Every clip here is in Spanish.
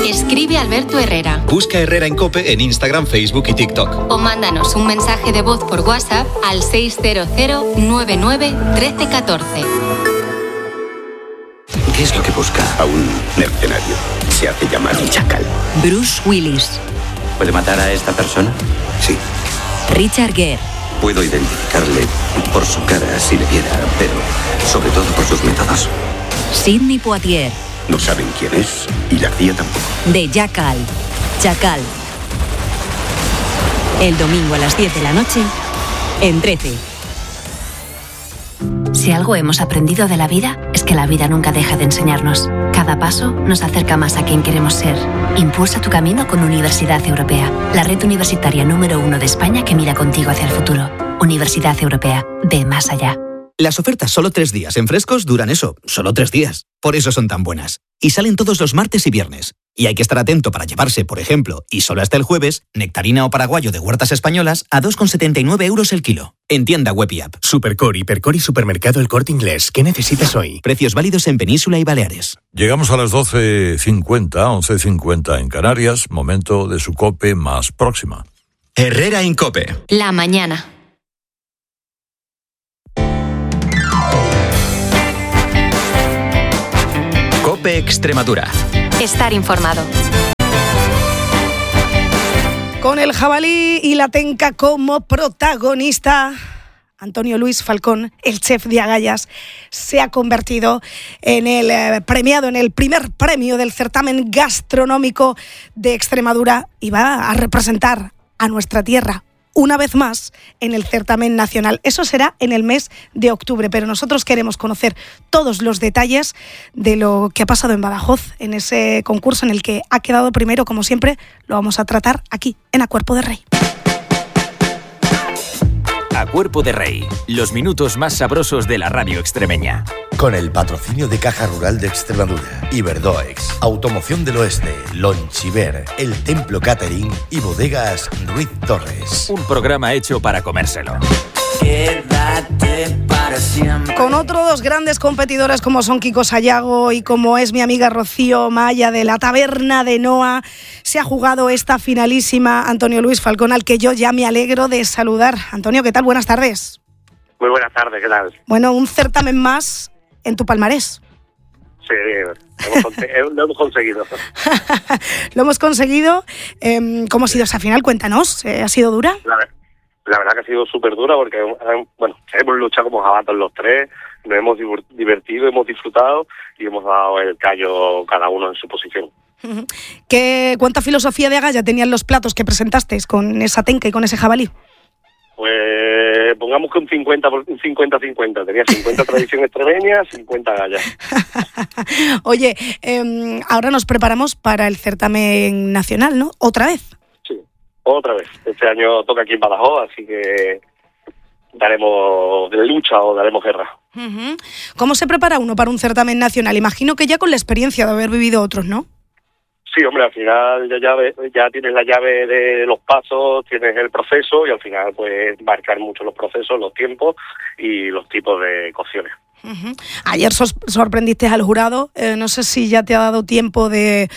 Escribe Alberto Herrera. Busca Herrera en COPE en Instagram, Facebook y TikTok. O mándanos un mensaje de voz por WhatsApp al 600 99 13 14. ¿Qué es lo que busca? A un mercenario. Se hace llamar Chacal. Bruce Willis. ¿Puede matar a esta persona? Sí. Richard Gere. Puedo identificarle por su cara si le viera, pero sobre todo por sus métodos. Sidney Poitier. No saben quién es y la CIA tampoco. De Chacal. Chacal. El domingo a las 10 de la noche en 13. Si algo hemos aprendido de la vida, es que la vida nunca deja de enseñarnos. Cada paso nos acerca más a quien queremos ser. Impulsa tu camino con Universidad Europea, la red universitaria número 1 de España que mira contigo hacia el futuro. Universidad Europea, ve más allá. Las ofertas solo 3 días en Frescos duran eso, solo 3 días. Por eso son tan buenas. Y salen todos los martes y viernes. Y hay que estar atento para llevarse, por ejemplo, y solo hasta el jueves, nectarina o paraguayo de huertas españolas a 2,79 euros el kilo. En tienda web y app. Supercore, Hipercore y Supermercado El Corte Inglés. ¿Qué necesitas hoy? Precios válidos en Península y Baleares. Llegamos a las 12:50, 11:50 en Canarias. Momento de su COPE más próxima. Herrera en COPE. La mañana. COPE Extremadura. Estar informado. Con el jabalí y la tenca como protagonista, Antonio Luis Falcón, el chef de Agallas, se ha convertido en el premiado, en el primer premio del certamen gastronómico de Extremadura y va a representar a nuestra tierra una vez más en el certamen nacional. Eso será en el mes de octubre, pero nosotros queremos conocer todos los detalles de lo que ha pasado en Badajoz, en ese concurso en el que ha quedado primero. Como siempre, lo vamos a tratar aquí, en A Cuerpo de Rey. A Cuerpo de Rey, los minutos más sabrosos de la radio extremeña. Con el patrocinio de Caja Rural de Extremadura, Iberdoex, Automoción del Oeste, Lonchiver, El Templo Catering y Bodegas Ruiz Torres. Un programa hecho para comérselo. Quédate para siempre. Con otros grandes competidores como son Kiko Sayago y como es mi amiga Rocío Maya de la Taberna de Noa, se ha jugado esta finalísima Antonio Luis Falcón, al que yo ya me alegro de saludar. Antonio, ¿qué tal? Buenas tardes. Muy buenas tardes, ¿qué tal? Bueno, un certamen más en tu palmarés. Sí, lo hemos conseguido. Lo hemos conseguido. ¿Cómo ha sido esa final? Cuéntanos, ¿ha sido dura? La verdad que ha sido súper dura porque, bueno, hemos luchado como jabatos los tres, nos hemos divertido, hemos disfrutado y hemos dado el callo cada uno en su posición. ¿Cuánta filosofía de agalla tenían los platos que presentasteis con esa tenca y con ese jabalí? Pues pongamos que un 50-50. Tenía 50 tradición extremeña, 50 gallas. Oye, ahora nos preparamos para el certamen nacional, ¿no? ¿Otra vez? Sí, otra vez. Este año toca aquí en Badajoz, así que daremos lucha o daremos guerra. Uh-huh. ¿Cómo se prepara uno para un certamen nacional? Imagino que ya con la experiencia de haber vivido otros, ¿no? Sí, hombre, al final ya tienes la llave de los pasos, tienes el proceso y al final puedes marcar mucho los procesos, los tiempos y los tipos de cocciones. Uh-huh. Ayer sorprendiste al jurado, no sé si ya te ha dado tiempo de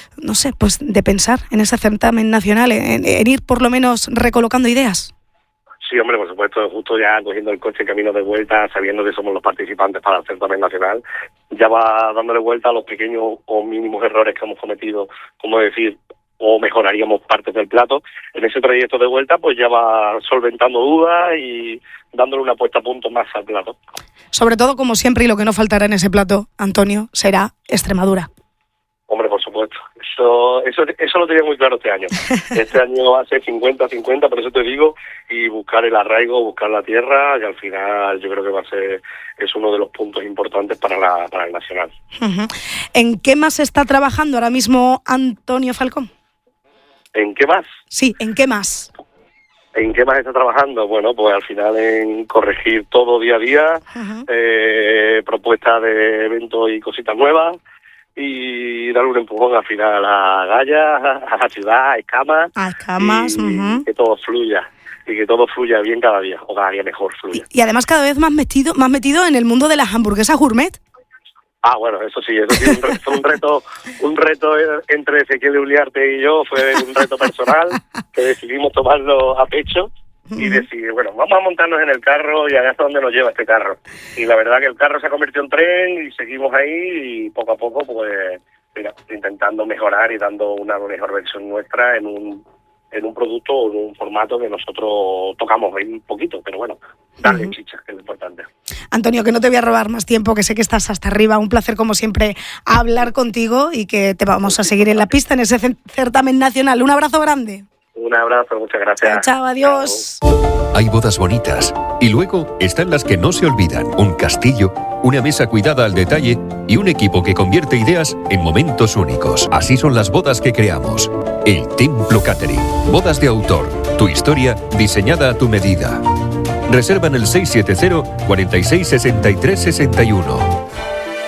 pensar en ese certamen nacional, en ir por lo menos recolocando ideas. Sí, hombre, por supuesto, justo ya cogiendo el coche camino de vuelta, sabiendo que somos los participantes para el certamen nacional, ya va dándole vuelta a los pequeños o mínimos errores que hemos cometido, como decir, o mejoraríamos partes del plato. En ese trayecto de vuelta, pues ya va solventando dudas y dándole una puesta a punto más al plato. Sobre todo, como siempre, y lo que no faltará en ese plato, Antonio, será Extremadura. Hombre, por supuesto. Eso lo tenía muy claro este año. Este año va a ser 50-50, por eso te digo, y buscar el arraigo, buscar la tierra, y al final yo creo que es uno de los puntos importantes para el Nacional. Uh-huh. ¿En qué más está trabajando ahora mismo Antonio Falcón? ¿En qué más? Sí, ¿en qué más? ¿En qué más está trabajando? Bueno, pues al final en corregir todo día a día, uh-huh. Propuestas de eventos y cositas nuevas, y darle un empujón al final a Gaya, a la ciudad, a Escamas, uh-huh. Que todo fluya, y que todo fluya bien cada día, o cada día mejor fluya. Y además cada vez más metido en el mundo de las hamburguesas gourmet. Bueno, eso sí, fue un reto entre Ezequiel Uliarte y yo, fue un reto personal que decidimos tomarlo a pecho y decir, bueno, vamos a montarnos en el carro y a ver hasta dónde nos lleva este carro. Y la verdad que el carro se ha convertido en tren y seguimos ahí y poco a poco, pues, mira, intentando mejorar y dando una mejor versión nuestra en un producto o en un formato que nosotros tocamos un poquito, pero bueno, darle chicha, que es lo importante. Antonio, que no te voy a robar más tiempo, que sé que estás hasta arriba. Un placer, como siempre, hablar contigo y que te vamos a seguir en la pista en ese certamen nacional. Un abrazo grande. Un abrazo, muchas gracias. Chao, adiós. Hay bodas bonitas y luego están las que no se olvidan. Un castillo, una mesa cuidada al detalle y un equipo que convierte ideas en momentos únicos. Así son las bodas que creamos. El Templo Catering. Bodas de autor. Tu historia diseñada a tu medida. Reserva en el 670 46 63 61.